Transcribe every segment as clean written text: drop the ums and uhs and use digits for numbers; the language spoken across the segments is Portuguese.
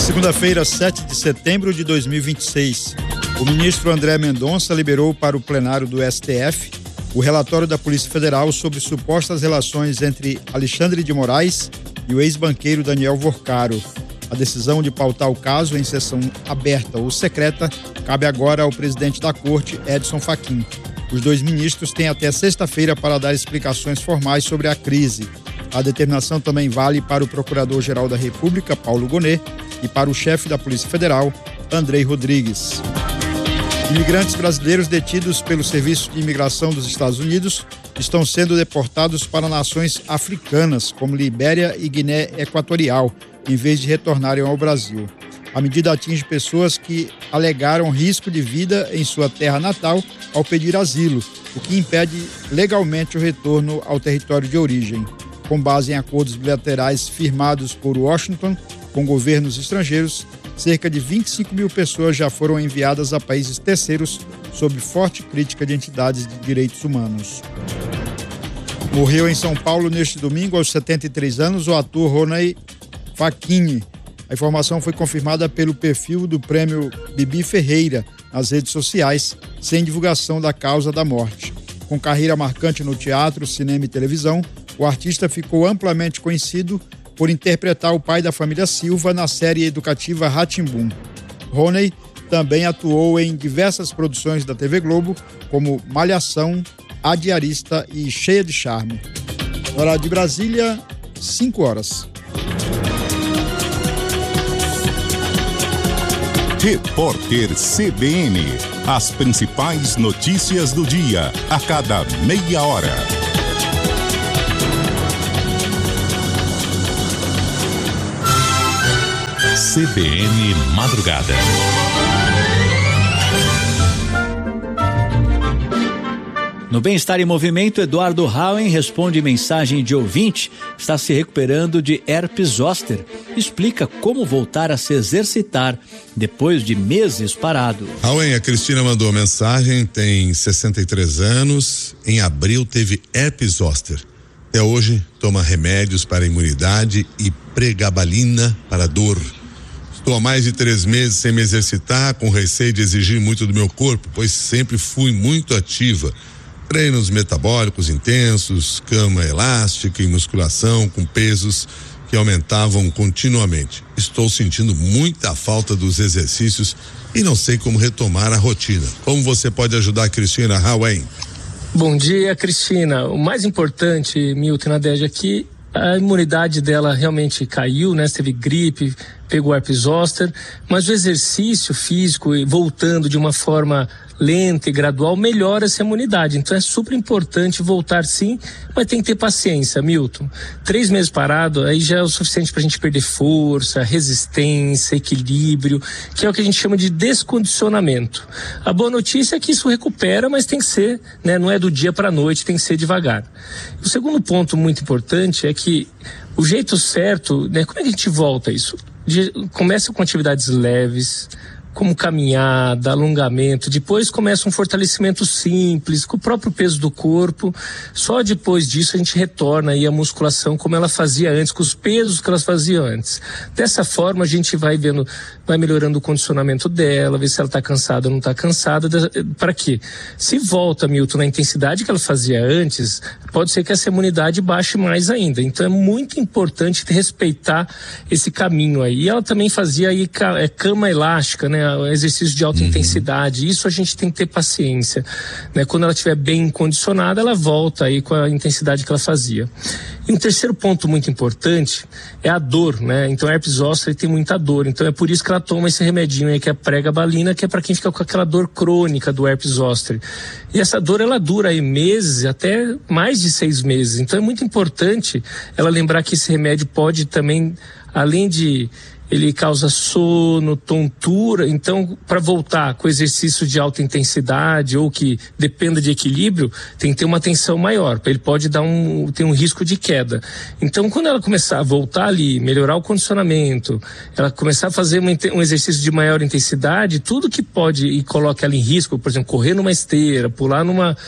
Segunda-feira, 7 de setembro de 2026. O ministro André Mendonça liberou para o plenário do STF o relatório da Polícia Federal sobre supostas relações entre Alexandre de Moraes e o ex-banqueiro Daniel Vorcaro. A decisão de pautar o caso em sessão aberta ou secreta cabe agora ao presidente da Corte, Edson Fachin. Os dois ministros têm até sexta-feira para dar explicações formais sobre a crise. A determinação também vale para o Procurador-Geral da República, Paulo Gonet, e para o chefe da Polícia Federal, Andrei Rodrigues. Imigrantes brasileiros detidos pelo Serviço de Imigração dos Estados Unidos estão sendo deportados para nações africanas, como Libéria e Guiné Equatorial, em vez de retornarem ao Brasil. A medida atinge pessoas que alegaram risco de vida em sua terra natal ao pedir asilo, o que impede legalmente o retorno ao território de origem. Com base em acordos bilaterais firmados por Washington com governos estrangeiros, cerca de 25 mil pessoas já foram enviadas a países terceiros sob forte crítica de entidades de direitos humanos. Morreu em São Paulo neste domingo, aos 73 anos, o ator Rony Facchini. A informação foi confirmada pelo perfil do prêmio Bibi Ferreira nas redes sociais, sem divulgação da causa da morte. Com carreira marcante no teatro, cinema e televisão, o artista ficou amplamente conhecido por interpretar o pai da família Silva na série educativa Rá-Tim-Bum. Rony também atuou em diversas produções da TV Globo, como Malhação, A Diarista e Cheia de Charme. Hora de Brasília, 5 horas. Repórter CBN. As principais notícias do dia, a cada meia hora. CBN Madrugada. No Bem-Estar em Movimento, Eduardo Hauen responde mensagem de ouvinte, está se recuperando de herpes zoster. Explica como voltar a se exercitar depois de meses parado. Hauen, a Cristina mandou mensagem, tem 63 anos, em abril teve herpes zoster. Até hoje toma remédios para imunidade e pregabalina para dor. Estou há mais de 3 meses sem me exercitar, com receio de exigir muito do meu corpo, pois sempre fui muito ativa. Treinos metabólicos intensos, cama elástica e musculação com pesos que aumentavam continuamente. Estou sentindo muita falta dos exercícios e não sei como retomar a rotina. Como você pode ajudar a Cristina Hauen? Bom dia, Cristina. O mais importante, Milton Nadege, aqui, a imunidade dela realmente caiu, né? Você teve gripe, pegou herpes zoster, mas o exercício físico, voltando de uma forma lenta e gradual, melhora essa imunidade. Então é super importante voltar sim, mas tem que ter paciência, Milton. 3 meses parado, aí já é o suficiente pra gente perder força, resistência, equilíbrio, que é o que a gente chama de descondicionamento. A boa notícia é que isso recupera, mas tem que ser, né? Não é do dia pra noite, tem que ser devagar. O segundo ponto muito importante é que o jeito certo, né? Como é que a gente volta a isso? Começa com atividades leves, como caminhada, alongamento, depois começa um fortalecimento simples, com o próprio peso do corpo. Só depois disso a gente retorna aí a musculação como ela fazia antes, com os pesos que ela fazia antes. Dessa forma a gente vai vendo, vai melhorando o condicionamento dela, ver se ela está cansada ou não está cansada. Para quê? Se volta, Milton, na intensidade que ela fazia antes, pode ser que essa imunidade baixe mais ainda. Então é muito importante respeitar esse caminho aí. E ela também fazia aí cama elástica, né? Exercício de alta intensidade. Isso a gente tem que ter paciência, né? Quando ela estiver bem condicionada, ela volta aí com a intensidade que ela fazia. E um terceiro ponto muito importante é a dor, né? Então a herpes zoster tem muita dor, então é por isso que ela toma esse remedinho aí que é a pregabalina, que é para quem fica com aquela dor crônica do herpes zoster. E essa dor ela dura aí meses, até mais de 6 meses. Então é muito importante ela lembrar que esse remédio pode também, além de ele causa sono, tontura. Então, para voltar com exercício de alta intensidade ou que dependa de equilíbrio, tem que ter uma atenção maior. Ele pode ter um risco de queda. Então, quando ela começar a voltar ali, melhorar o condicionamento, ela começar a fazer um exercício de maior intensidade, tudo que pode e coloca ela em risco, por exemplo, correr numa esteira, pular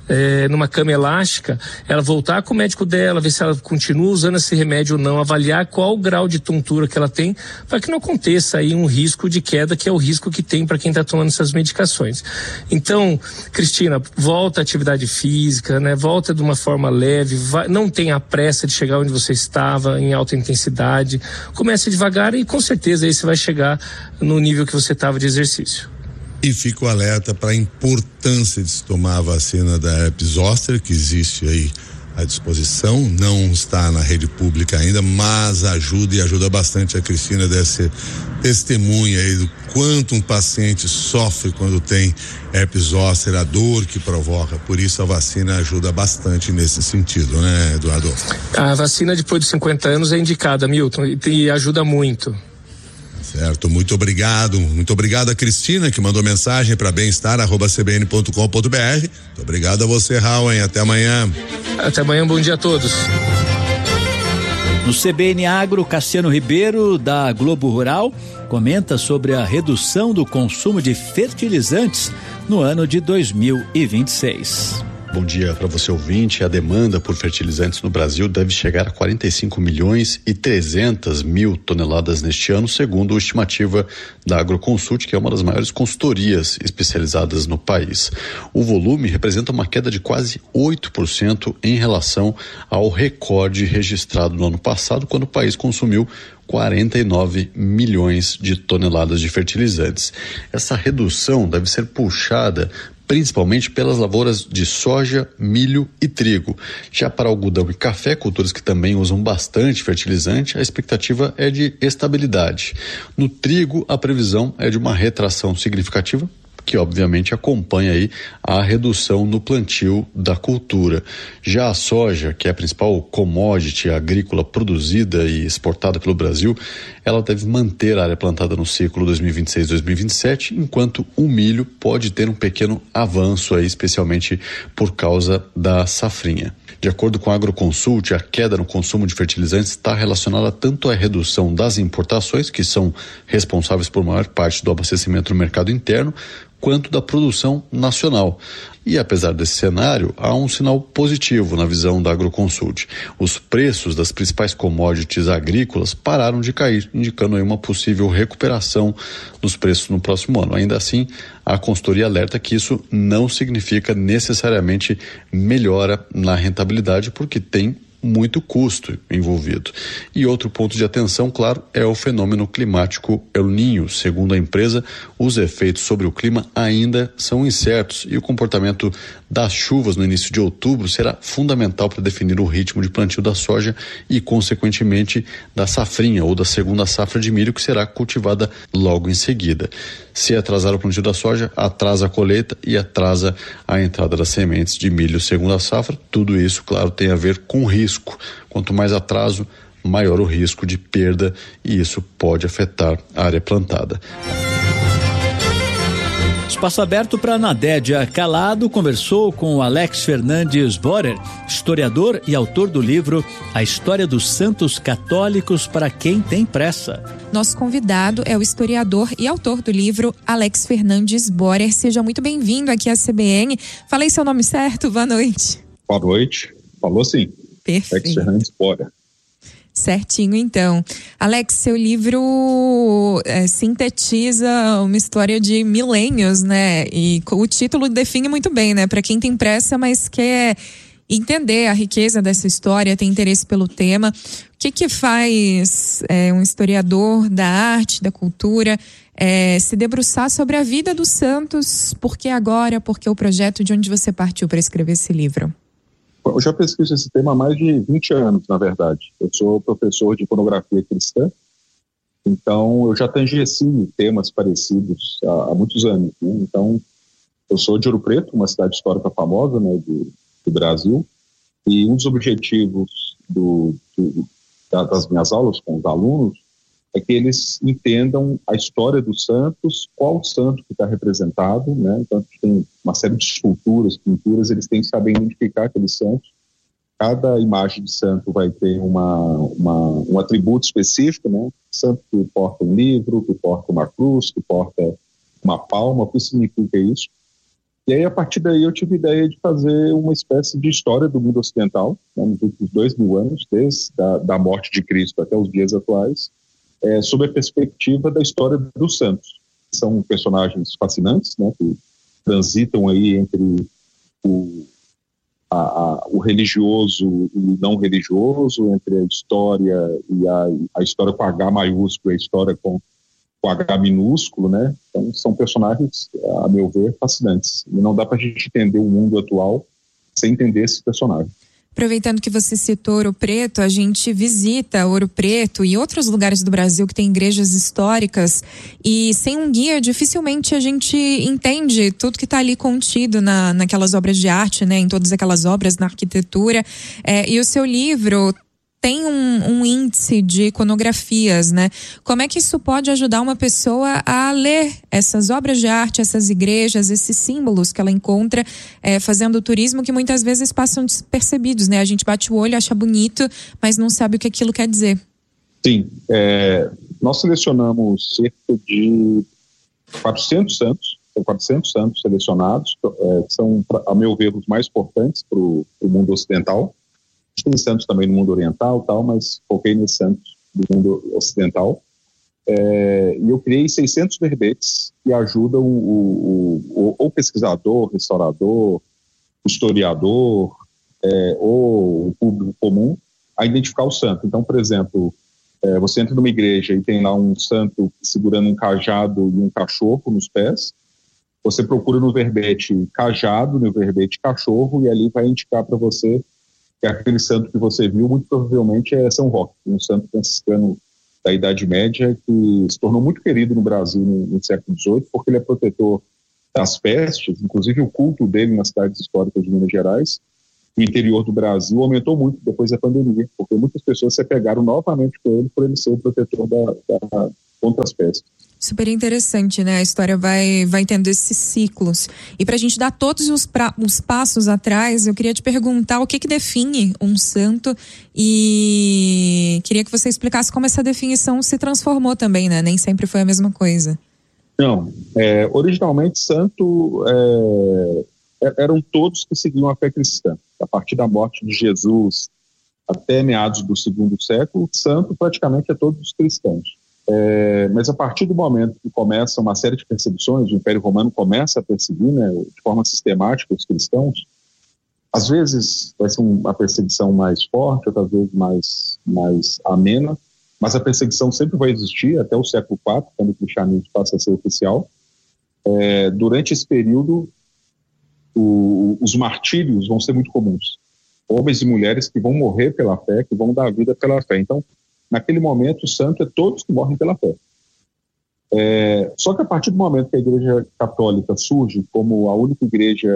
numa cama elástica, ela voltar com o médico dela, ver se ela continua usando esse remédio ou não, avaliar qual o grau de tontura que ela tem, para que não aconteça aí um risco de queda, que é o risco que tem para quem está tomando essas medicações. Então, Cristina, volta à atividade física, né? Volta de uma forma leve, não tenha pressa de chegar onde você estava, em alta intensidade, comece devagar e com certeza aí você vai chegar no nível que você estava de exercício. E fico alerta para a importância de se tomar a vacina da herpes zoster, que existe aí à disposição, não está na rede pública ainda, mas ajuda bastante. A Cristina deve ser testemunha aí do quanto um paciente sofre quando tem herpes zoster, a dor que provoca. Por isso a vacina ajuda bastante nesse sentido, né, Eduardo? A vacina depois de 50 anos é indicada, Milton, e ajuda muito. Certo, muito obrigado a Cristina, que mandou mensagem para bem-estar@cbn.com.br. Muito obrigado a você, Raul, até amanhã. Até amanhã, bom dia a todos. No CBN Agro, Cassiano Ribeiro, da Globo Rural, comenta sobre a redução do consumo de fertilizantes no ano de 2026. Bom dia para você, ouvinte. A demanda por fertilizantes no Brasil deve chegar a 45.300.000 toneladas neste ano, segundo a estimativa da Agroconsult, que é uma das maiores consultorias especializadas no país. O volume representa uma queda de quase 8% em relação ao recorde registrado no ano passado, quando o país consumiu 49 milhões de toneladas de fertilizantes. Essa redução deve ser puxada principalmente pelas lavouras de soja, milho e trigo. Já para algodão e café, culturas que também usam bastante fertilizante, a expectativa é de estabilidade. No trigo, a previsão é de uma retração significativa, que obviamente acompanha aí a redução no plantio da cultura. Já a soja, que é a principal commodity agrícola produzida e exportada pelo Brasil, ela deve manter a área plantada no ciclo 2026-2027, enquanto o milho pode ter um pequeno avanço aí, especialmente por causa da safrinha. De acordo com a Agroconsult, a queda no consumo de fertilizantes está relacionada tanto à redução das importações, que são responsáveis por maior parte do abastecimento no mercado interno, quanto da produção nacional. E apesar desse cenário, há um sinal positivo na visão da Agroconsult. Os preços das principais commodities agrícolas pararam de cair, indicando aí uma possível recuperação dos preços no próximo ano. Ainda assim, a consultoria alerta que isso não significa necessariamente melhora na rentabilidade, porque tem muito custo envolvido. E outro ponto de atenção, claro, é o fenômeno climático El Niño. Segundo a empresa, os efeitos sobre o clima ainda são incertos e o comportamento das chuvas no início de outubro será fundamental para definir o ritmo de plantio da soja e, consequentemente, da safrinha ou da segunda safra de milho, que será cultivada logo em seguida. Se atrasar o plantio da soja, atrasa a colheita e atrasa a entrada das sementes de milho segunda safra. Tudo isso, claro, tem a ver com risco. Quanto mais atraso, maior o risco de perda, e isso pode afetar a área plantada. Espaço aberto para Nadédia Calado conversou com o Alex Fernandes Borer, historiador e autor do livro A História dos Santos Católicos para Quem Tem Pressa. Nosso convidado é o historiador e autor do livro Alex Fernandes Borer. Seja muito bem-vindo aqui à CBN. Falei seu nome certo? Boa noite. Boa noite. Falou sim. Perfeito. Alex Fernandes Borer. Certinho, então. Alex, seu livro sintetiza uma história de milênios, né? E o título define muito bem, né? Para quem tem pressa, mas quer entender a riqueza dessa história, tem interesse pelo tema. O que faz um historiador da arte, da cultura, se debruçar sobre a vida dos santos? Por que agora? Por que o projeto? De onde você partiu para escrever esse livro? Eu já pesquiso esse tema há mais de 20 anos, na verdade. Eu sou professor de iconografia cristã, então eu já tangenci temas parecidos há muitos anos, né? Então, eu sou de Ouro Preto, uma cidade histórica famosa, né, do Brasil, e um dos objetivos das minhas aulas com os alunos é que eles entendam a história dos santos, qual santo que está representado, né? Então, tem uma série de esculturas, pinturas, eles têm que saber identificar aqueles santos. Cada imagem de santo vai ter um atributo específico, né? Santo que porta um livro, que porta uma cruz, que porta uma palma, o que significa isso? E aí, a partir daí, eu tive a ideia de fazer uma espécie de história do mundo ocidental, né, nos últimos 2000 anos, desde da morte de Cristo até os dias atuais, sob a perspectiva da história dos santos. São personagens fascinantes, né, que transitam aí entre o religioso e o não religioso, entre a história e a história com H maiúsculo e a história com H minúsculo, né? Então, são personagens, a meu ver, fascinantes. E não dá para a gente entender o mundo atual sem entender esses personagens. Aproveitando que você citou Ouro Preto, a gente visita Ouro Preto e outros lugares do Brasil que tem igrejas históricas, e sem um guia dificilmente a gente entende tudo que está ali contido naquelas obras de arte, né? Em todas aquelas obras, na arquitetura. E o seu livro tem um índice de iconografias, né? Como é que isso pode ajudar uma pessoa a ler essas obras de arte, essas igrejas, esses símbolos que ela encontra fazendo turismo, que muitas vezes passam despercebidos, né? A gente bate o olho, acha bonito, mas não sabe o que aquilo quer dizer. Sim, nós selecionamos cerca de 400 santos, são 400 santos selecionados, que são, a meu ver, os mais importantes para o mundo ocidental. Tem santos também no mundo oriental, mas foquei nesses santos do mundo ocidental. E eu criei 600 verbetes que ajudam o pesquisador, restaurador, historiador ou o público comum a identificar o santo. Então, por exemplo, você entra numa igreja e tem lá um santo segurando um cajado e um cachorro nos pés. Você procura no verbete cajado, no verbete cachorro, e ali vai indicar para você que aquele santo que você viu, muito provavelmente é São Roque, um santo franciscano da Idade Média, que se tornou muito querido no Brasil no século XVIII, porque ele é protetor das pestes. Inclusive o culto dele nas cidades históricas de Minas Gerais, no interior do Brasil, aumentou muito depois da pandemia, porque muitas pessoas se apegaram novamente com ele por ele ser o protetor contra as pestes. Super interessante, né? A história vai tendo esses ciclos. E para a gente dar todos os passos atrás, eu queria te perguntar o que define um santo, e queria que você explicasse como essa definição se transformou também, né? Nem sempre foi a mesma coisa. Não, originalmente santo eram todos que seguiam a fé cristã. A partir da morte de Jesus até meados do segundo século, santo praticamente é todos os cristãos. Mas a partir do momento que começa uma série de perseguições, o Império Romano começa a perseguir, né, de forma sistemática os cristãos, às vezes vai ser uma perseguição mais forte, outras vezes mais amena, mas a perseguição sempre vai existir até o século IV, quando o cristianismo passa a ser oficial. Durante esse período, os martírios vão ser muito comuns. Homens e mulheres que vão morrer pela fé, que vão dar a vida pela fé. Então, naquele momento, o santo é todos que morrem pela fé. Só que a partir do momento que a Igreja Católica surge como a única igreja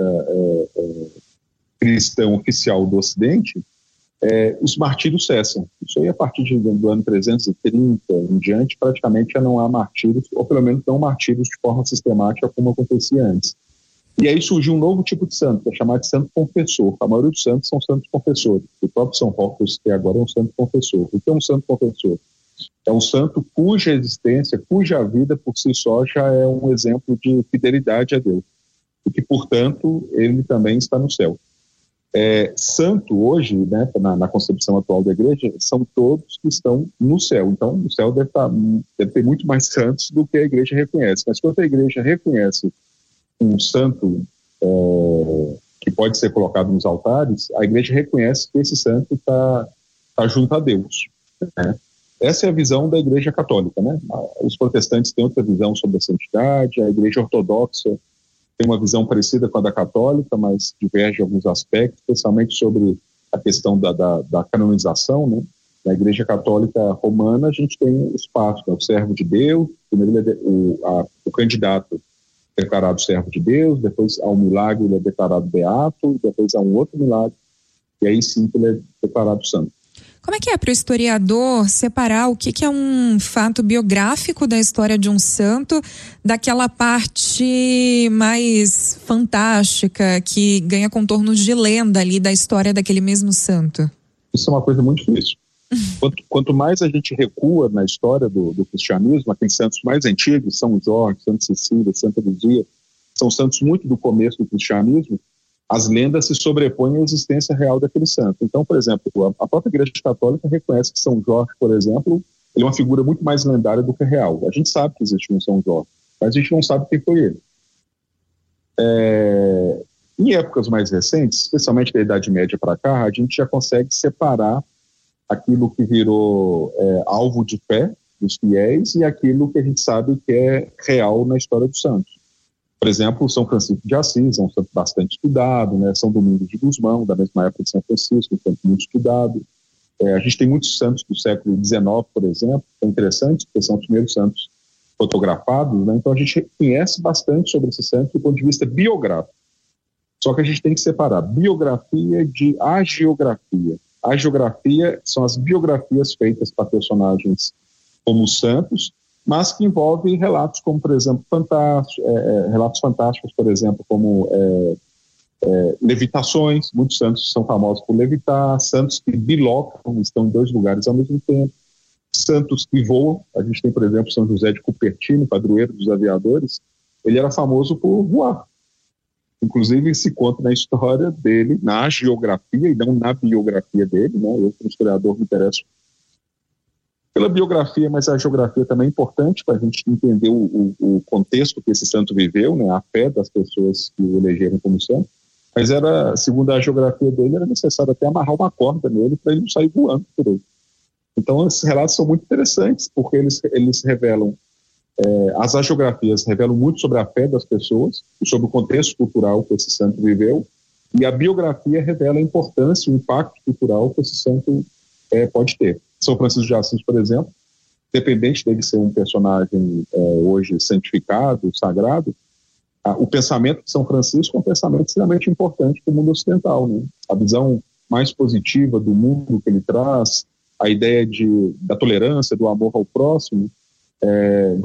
cristã oficial do Ocidente, os martírios cessam. Isso aí, a partir do ano 330 em diante, praticamente já não há martírios, ou pelo menos não martírios de forma sistemática como acontecia antes. E aí surgiu um novo tipo de santo, que é chamado de santo confessor. A maioria dos santos são santos confessores. O próprio São Roque, que agora é um santo confessor. O que é um santo confessor? É um santo cuja existência, cuja vida por si só já é um exemplo de fidelidade a Deus. E que, portanto, ele também está no céu. Santo hoje, né, na concepção atual da igreja, são todos que estão no céu. Então, o céu deve ter muito mais santos do que a igreja reconhece. Mas quando a igreja reconhece um santo que pode ser colocado nos altares, a igreja reconhece que esse santo está junto a Deus, né? Essa é a visão da Igreja Católica, né? Os protestantes têm outra visão sobre a santidade, a Igreja Ortodoxa tem uma visão parecida com a da Católica, mas diverge em alguns aspectos, especialmente sobre a questão da canonização, né? Na Igreja Católica Romana, a gente tem os passos, né? O servo de Deus, primeiro o candidato declarado servo de Deus, depois há um milagre, ele é declarado beato, depois há um outro milagre, e aí sim ele é declarado santo. Como é que é para o historiador separar o que é um fato biográfico da história de um santo daquela parte mais fantástica, que ganha contornos de lenda ali da história daquele mesmo santo? Isso é uma coisa muito difícil. Quanto mais a gente recua na história do cristianismo, aqueles santos mais antigos, São Jorge, Santa Cecília, Santa Luzia, são santos muito do começo do cristianismo, as lendas se sobrepõem à existência real daquele santo. Então, por exemplo, a própria Igreja Católica reconhece que São Jorge, por exemplo, ele é uma figura muito mais lendária do que real. A gente sabe que existe um São Jorge, mas a gente não sabe quem foi ele. Em épocas mais recentes, especialmente da Idade Média para cá, a gente já consegue separar aquilo que virou alvo de fé dos fiéis e aquilo que a gente sabe que é real na história dos santos. Por exemplo, São Francisco de Assis é um santo bastante estudado, né? São Domingos de Gusmão, da mesma época de São Francisco, um santo muito estudado. A gente tem muitos santos do século XIX, por exemplo, que são interessantes, porque são os primeiros santos fotografados, né? Então a gente conhece bastante sobre esses santos do ponto de vista biográfico. Só que a gente tem que separar biografia de agiografia. A geografia são as biografias feitas para personagens como santos, mas que envolvem relatos como, por exemplo, relatos fantásticos, por exemplo, como levitações. Muitos santos são famosos por levitar, santos que bilocam, estão em 2 lugares ao mesmo tempo, santos que voam. A gente tem, por exemplo, São José de Cupertino, padroeiro dos aviadores. Ele era famoso por voar. Inclusive, se conta na história dele, na geografia e não na biografia dele, né? Eu, como historiador, me interesso pela biografia, mas a geografia também é importante para a gente entender o contexto que esse santo viveu, né? A fé das pessoas que o elegeram como santo. Mas segundo a geografia dele, era necessário até amarrar uma corda nele para ele não sair voando por aí. Então, esses relatos são muito interessantes, porque eles revelam, as agiografias revelam muito sobre a fé das pessoas, e sobre o contexto cultural que esse santo viveu, e a biografia revela a importância e o impacto cultural que esse santo pode ter. São Francisco de Assis, por exemplo, independente dele ser um personagem hoje santificado, sagrado, o pensamento de São Francisco é um pensamento extremamente importante para o mundo ocidental, né? A visão mais positiva do mundo que ele traz, a ideia da tolerância, do amor ao próximo,